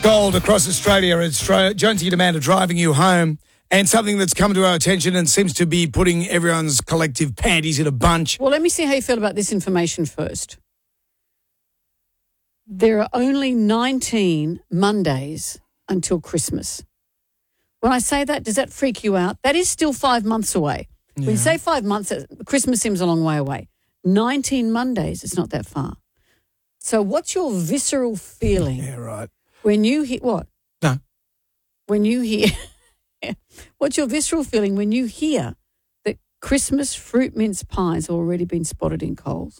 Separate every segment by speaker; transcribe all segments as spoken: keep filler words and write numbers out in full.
Speaker 1: Gold across Australia. It's Jonesy Demand driving you home. And something that's come to our attention and seems to be putting everyone's collective panties in a bunch.
Speaker 2: Well, let me see how you feel about this information first. There are only nineteen Mondays until Christmas. When I say that, does that freak you out? That is still five months away. Yeah. When you say five months, Christmas seems a long way away. nineteen Mondays, it's not that far. So what's your visceral feeling?
Speaker 1: Yeah, right.
Speaker 2: When you hear, what?
Speaker 1: No.
Speaker 2: When you hear, what's your visceral feeling when you hear that Christmas fruit mince pies have already been spotted in Coles?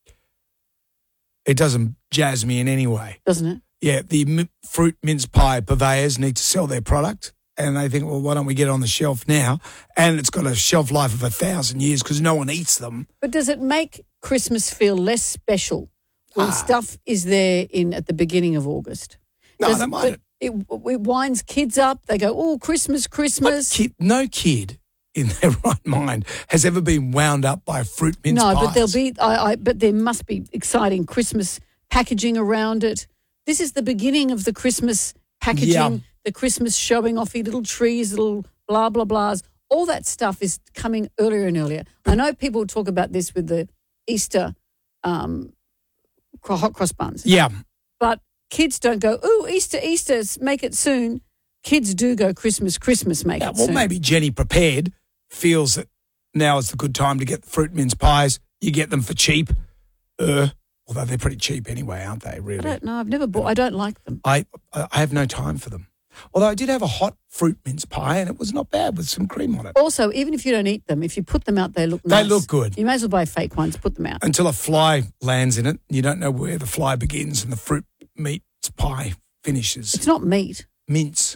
Speaker 1: It doesn't jazz me in any way.
Speaker 2: Doesn't it?
Speaker 1: Yeah, the m- fruit mince pie purveyors need to sell their product. And they think, well, why don't we get it on the shelf now? And it's got a shelf life of a thousand years because no one eats them.
Speaker 2: But does it make Christmas feel less special when
Speaker 1: Ah.
Speaker 2: stuff is there in at the beginning of August?
Speaker 1: No,
Speaker 2: Does,
Speaker 1: I don't mind
Speaker 2: it,
Speaker 1: it.
Speaker 2: it. It winds kids up. They go, oh, Christmas, Christmas.
Speaker 1: What kid, no kid in their right mind has ever been wound up by fruit mince
Speaker 2: no,
Speaker 1: pies.
Speaker 2: but there'll be. I, I, but there must be exciting Christmas packaging around it. This is the beginning of the Christmas packaging.
Speaker 1: Yeah.
Speaker 2: The Christmas showing off your little trees, little blah blah blahs. All that stuff is coming earlier and earlier. I know people talk about this with the Easter um, hot cross buns.
Speaker 1: Yeah.
Speaker 2: But kids don't go, ooh, Easter, Easter, make it soon. Kids do go Christmas, Christmas, make
Speaker 1: Yeah,
Speaker 2: it
Speaker 1: well,
Speaker 2: soon.
Speaker 1: maybe Jenny Prepared feels that now is the good time to get the fruit mince pies. You get them for cheap. Uh, although they're pretty cheap anyway, aren't they, really?
Speaker 2: I don't know. I've never bought. I don't like them.
Speaker 1: I I have no time for them. Although I did have a hot fruit mince pie and it was not bad with some cream on it.
Speaker 2: Also, even if you don't eat them, if you put them out, they look
Speaker 1: They
Speaker 2: nice.
Speaker 1: look good.
Speaker 2: You may as well buy fake ones, put them out.
Speaker 1: Until a fly lands in it, you don't know where the fly begins and the fruit mince pie finishes.
Speaker 2: It's not meat.
Speaker 1: Mince.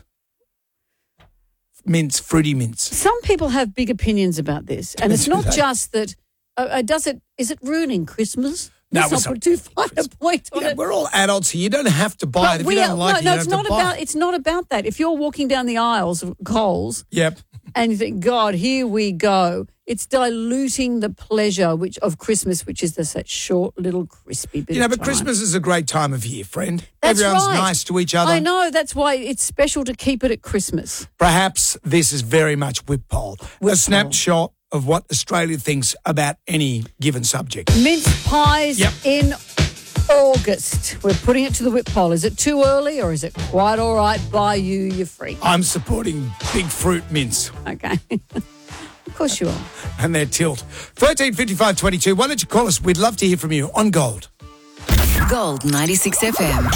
Speaker 1: Mince, fruity mince.
Speaker 2: Some people have big opinions about this, and it's not just that. Uh, uh, does it? Is it ruining Christmas?
Speaker 1: No,
Speaker 2: Let's
Speaker 1: it's
Speaker 2: not
Speaker 1: not
Speaker 2: put too fine a point on
Speaker 1: Yeah,
Speaker 2: it.
Speaker 1: we're all adults here. You don't have to buy
Speaker 2: But
Speaker 1: it. If
Speaker 2: we
Speaker 1: you don't
Speaker 2: are-
Speaker 1: like
Speaker 2: no,
Speaker 1: it,
Speaker 2: no,
Speaker 1: you
Speaker 2: it's
Speaker 1: don't have
Speaker 2: not
Speaker 1: to buy
Speaker 2: about.
Speaker 1: it.
Speaker 2: It's not about that. If you're walking down the aisles of Coles,
Speaker 1: Yep.
Speaker 2: and you think, God, here we go. It's diluting the pleasure which of Christmas, which is this that short little crispy bit
Speaker 1: You know,
Speaker 2: of
Speaker 1: but
Speaker 2: time.
Speaker 1: Christmas is a great time of year, friend.
Speaker 2: That's
Speaker 1: Everyone's
Speaker 2: right.
Speaker 1: nice to each other.
Speaker 2: I know. That's why it's special to keep it at Christmas.
Speaker 1: Perhaps this is very much whip poll.
Speaker 2: Whip
Speaker 1: a snapshot of what Australia thinks about any given subject.
Speaker 2: Mince pies
Speaker 1: Yep.
Speaker 2: in August. We're putting it to the whip poll. Is it too early or is it quite all right? Buy you, you're free.
Speaker 1: I'm supporting big fruit mince
Speaker 2: Okay. Of course you are.
Speaker 1: and their tilt. thirteen fifty-five twenty-two. Why don't you call us? We'd love to hear from you on Gold.
Speaker 3: Gold ninety-six F M.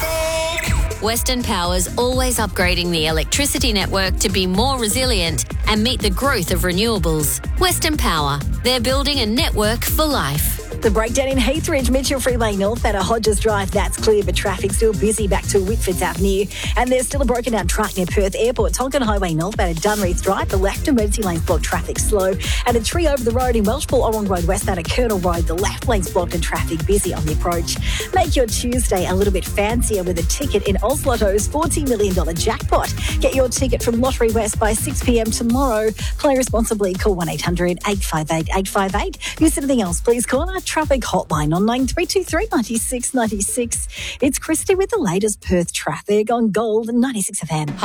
Speaker 4: Western Power's always upgrading the electricity network to be more resilient and meet the growth of renewables. Western Power, they're building a network for life.
Speaker 5: The breakdown in Heathridge, Mitchell Freeway North at Hodges Drive, that's clear, but traffic still busy back to Whitfords Avenue. And there's still a broken down truck near Perth Airport. Tonkin Highway North at Dunreath Drive, the left emergency lane's blocked, traffic slow. And a tree over the road in Welshpool, Orong Road West at Colonel Road, the left lane's blocked and traffic busy on the approach. Make your Tuesday a little bit fancier with a ticket in Oz Lotto's forty million dollars jackpot. Get your ticket from Lottery West by six p m tomorrow. Play responsibly. Call one eight hundred eight five eight eight five eight. If there's anything else, please call our traffic hotline on nine three two three nine six nine six. It's Christy with the latest Perth traffic on Gold ninety-six F M.